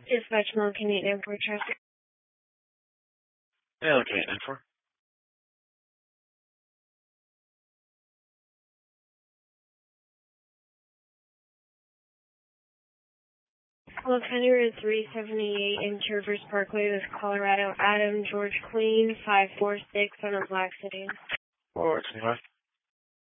Dispatch Mode, can you airport traffic? Yeah, looking at info. Hello, County Road 378 in Traverse Parkway with Colorado. Adam George Queen, 546 on a black sedan. 425.